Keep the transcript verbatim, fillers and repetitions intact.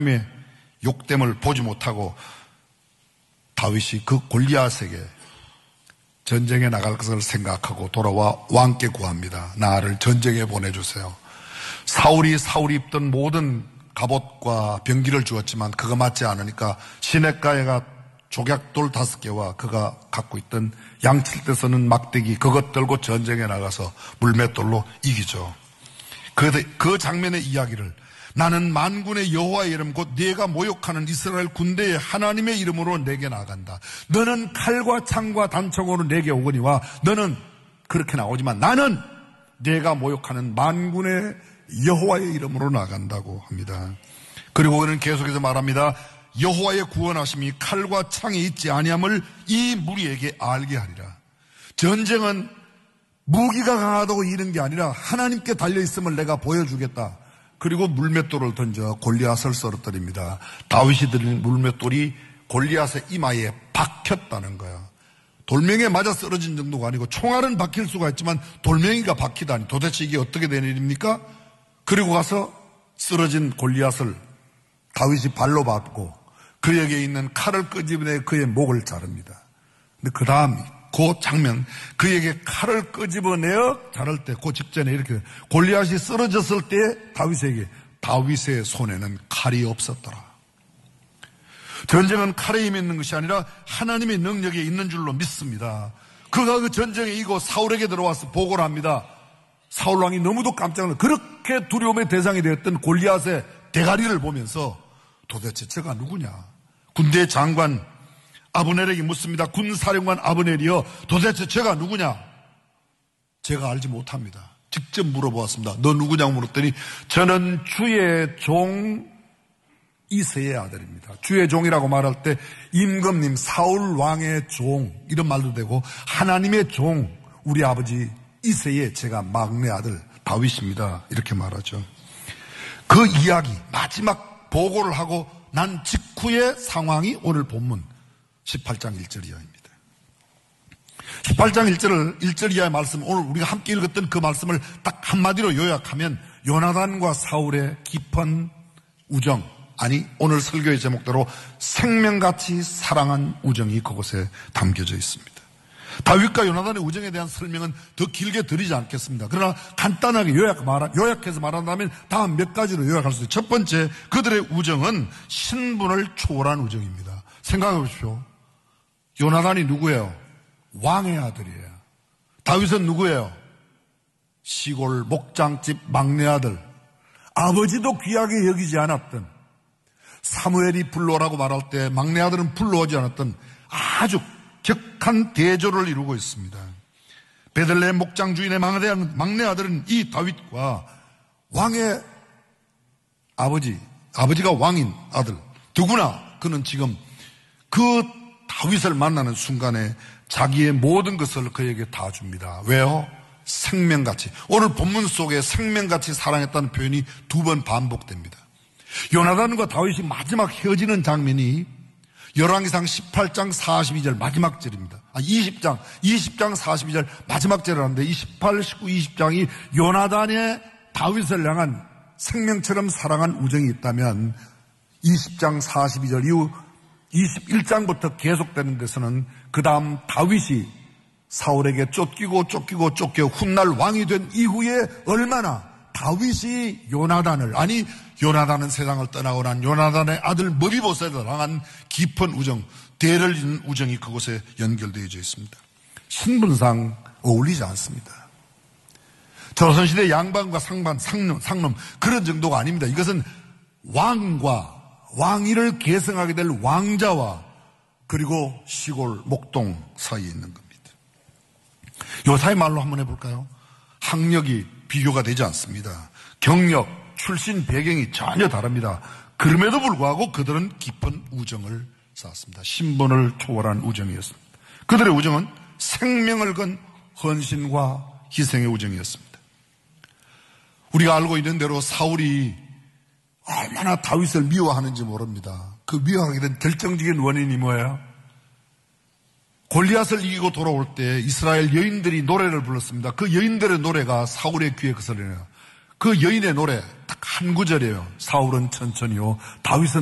욕됨을 보지 못하고 다윗이 그 골리앗에게 전쟁에 나갈 것을 생각하고 돌아와 왕께 구합니다. 나를 전쟁에 보내주세요. 사울이 사울이 입던 모든 갑옷과 병기를 주었지만 그거 맞지 않으니까 시냇가에 가 조약돌 다섯 개와 그가 갖고 있던 양칠 때 쓰는 막대기 그것 들고 전쟁에 나가서 물맷돌로 이기죠. 그, 그 장면의 이야기를 나는 만군의 여호와의 이름 곧 네가 모욕하는 이스라엘 군대의 하나님의 이름으로 내게 나간다. 너는 칼과 창과 단총으로 내게 오거니와 너는 그렇게 나오지만 나는 네가 모욕하는 만군의 여호와의 이름으로 나간다고 합니다. 그리고 그는 계속해서 말합니다. 여호와의 구원하심이 칼과 창에 있지 아니함을 이 무리에게 알게 하리라. 전쟁은 무기가 강하다고 이런 게 아니라 하나님께 달려있음을 내가 보여주겠다. 그리고 물맷돌을 던져 골리앗을 쓰러뜨립니다. 다윗이 들린 물맷돌이 골리앗의 이마에 박혔다는 거야. 돌멩이에 맞아 쓰러진 정도가 아니고 총알은 박힐 수가 있지만 돌멩이가 박히다니 도대체 이게 어떻게 된 일입니까? 그리고 가서 쓰러진 골리앗을 다윗이 발로 밟고 그에게 있는 칼을 끄집어내 그의 목을 자릅니다. 근데 그 다음 그 장면, 그에게 칼을 끄집어내어 자를 때, 그 직전에 이렇게 골리앗이 쓰러졌을 때 다윗에게 다윗의 손에는 칼이 없었더라. 전쟁은 칼에 힘이 있는 것이 아니라 하나님의 능력에 있는 줄로 믿습니다. 그가 그 전쟁에 이고 사울에게 들어와서 보고를 합니다. 사울 왕이 너무도 깜짝 놀라 그렇게 두려움의 대상이 되었던 골리앗의 대가리를 보면서 도대체 저가 누구냐? 군대 장관 아브넬에게 묻습니다. 군사령관 아브넬이여 도대체 제가 누구냐? 제가 알지 못합니다. 직접 물어보았습니다. 너 누구냐고 물었더니 저는 주의 종 이새의 아들입니다. 주의 종이라고 말할 때 임금님 사울 왕의 종 이런 말도 되고 하나님의 종 우리 아버지 이새의 제가 막내 아들 다윗입니다. 이렇게 말하죠. 그 이야기 마지막 보고를 하고 난 직후의 상황이 오늘 본문 십팔 장 일 절 이하입니다. 십팔 장 일 절을 일 절 이하의 말씀, 오늘 우리가 함께 읽었던 그 말씀을 딱 한마디로 요약하면 요나단과 사울의 깊은 우정, 아니 오늘 설교의 제목대로 생명같이 사랑한 우정이 그곳에 담겨져 있습니다. 다윗과 요나단의 우정에 대한 설명은 더 길게 드리지 않겠습니다. 그러나 간단하게 요약 말하, 요약해서 말한다면 다음 몇 가지로 요약할 수 있어요. 첫 번째, 그들의 우정은 신분을 초월한 우정입니다. 생각해 보십시오. 요나단이 누구예요? 왕의 아들이에요. 다윗은 누구예요? 시골 목장집 막내 아들. 아버지도 귀하게 여기지 않았던, 사무엘이 불러오라고 말할 때 막내 아들은 불러오지 않았던 아주 격한 대조를 이루고 있습니다. 베들레헴 목장 주인의 막내 아들은 이 다윗과 왕의 아버지, 아버지가 왕인 아들, 누구나 그는 지금 그 다윗을 만나는 순간에 자기의 모든 것을 그에게 다 줍니다. 왜요? 생명같이. 오늘 본문 속에 생명같이 사랑했다는 표현이 두 번 반복됩니다. 요나단과 다윗이 마지막 헤어지는 장면이 열왕기상 십팔 장 사십이 절 마지막 절입니다. 아, 이십 장, 이십 장 사십이 절 마지막 절을 하는데 이 십팔, 십구, 이십 장이 요나단의 다윗을 향한 생명처럼 사랑한 우정이 있다면 이십 장 사십이 절 이후 이십일 장부터 계속되는 데서는 그 다음 다윗이 사울에게 쫓기고 쫓기고 쫓겨 훗날 왕이 된 이후에 얼마나 다윗이 요나단을, 아니 요나단은 세상을 떠나고 난 요나단의 아들 머비보셋을 향한 깊은 우정, 대를 잇는 우정이 그곳에 연결되어 있습니다. 신분상 어울리지 않습니다. 조선시대 양반과 상반, 상놈, 상놈 그런 정도가 아닙니다. 이것은 왕과 왕위를 계승하게 될 왕자와 그리고 시골 목동 사이에 있는 겁니다. 요사의 말로 한번 해볼까요? 학력이 비교가 되지 않습니다. 경력, 출신 배경이 전혀 다릅니다. 그럼에도 불구하고 그들은 깊은 우정을 쌓았습니다. 신분을 초월한 우정이었습니다. 그들의 우정은 생명을 건 헌신과 희생의 우정이었습니다. 우리가 알고 있는 대로 사울이 얼마나 다윗을 미워하는지 모릅니다. 그 미워하게 된 결정적인 원인이 뭐예요? 골리앗을 이기고 돌아올 때 이스라엘 여인들이 노래를 불렀습니다. 그 여인들의 노래가 사울의 귀에 거슬리네요. 그 여인의 노래 딱 한 구절이에요. 사울은 천천히요, 다윗은